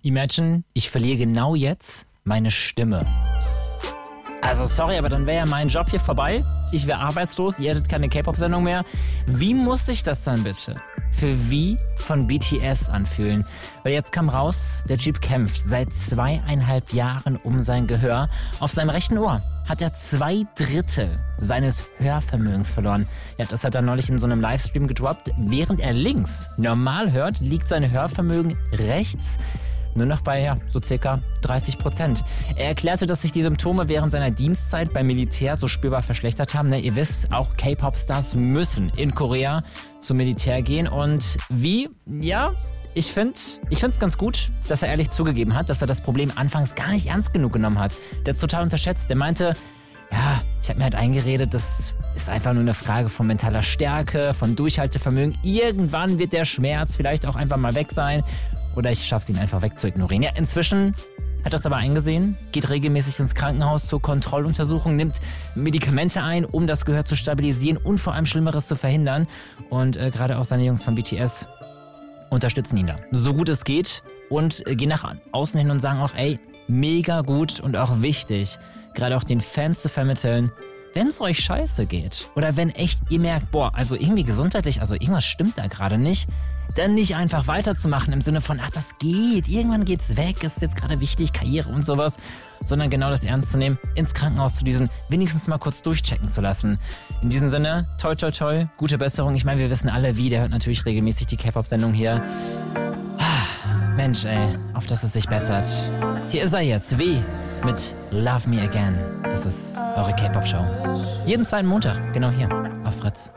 Imagine, ich verliere genau jetzt meine Stimme. Also sorry, aber dann wäre ja mein Job hier vorbei. Ich wäre arbeitslos, ihr hättet keine K-Pop-Sendung mehr. Wie muss sich das dann bitte für V von BTS anfühlen? Weil jetzt kam raus, der Typ kämpft seit 2,5 Jahren um sein Gehör. Auf seinem rechten Ohr hat er 2/3 seines Hörvermögens verloren. Ja, das hat er neulich in so einem Livestream gedroppt. Während er links normal hört, liegt sein Hörvermögen rechts nur noch bei so circa 30%. Er erklärte, dass sich die Symptome während seiner Dienstzeit beim Militär so spürbar verschlechtert haben. Ihr wisst, auch K-Pop-Stars müssen in Korea zum Militär gehen. Und wie? Ja, ich find's ganz gut, dass er ehrlich zugegeben hat, dass er das Problem anfangs gar nicht ernst genug genommen hat. Der hat's total unterschätzt. Der meinte, ja, ich habe mir halt eingeredet, das ist einfach nur eine Frage von mentaler Stärke, von Durchhaltevermögen. Irgendwann wird der Schmerz vielleicht auch einfach mal weg sein. Oder ich schaffe es, ihn einfach wegzuignorieren. Ja, inzwischen hat er es aber eingesehen, geht regelmäßig ins Krankenhaus zur Kontrolluntersuchung, nimmt Medikamente ein, um das Gehör zu stabilisieren und vor allem Schlimmeres zu verhindern. Und gerade auch seine Jungs von BTS unterstützen ihn da, so gut es geht. Und gehen nach außen hin und sagen auch, ey, mega gut und auch wichtig, gerade auch den Fans zu vermitteln, wenn es euch scheiße geht oder wenn echt ihr merkt, boah, also irgendwie gesundheitlich, also irgendwas stimmt da gerade nicht, dann nicht einfach weiterzumachen im Sinne von, ach, das geht, irgendwann geht's weg, ist jetzt gerade wichtig, Karriere und sowas, sondern genau das ernst zu nehmen, ins Krankenhaus zu düsen, wenigstens mal kurz durchchecken zu lassen. In diesem Sinne, toi, toi, toi, gute Besserung. Ich meine, wir wissen alle, wie, der hört natürlich regelmäßig die K-Pop-Sendung hier. Mensch, ey, auf dass es sich bessert. Hier ist er jetzt, W mit Love Me Again. Das ist eure K-Pop-Show. Jeden zweiten Montag, genau hier, auf Fritz.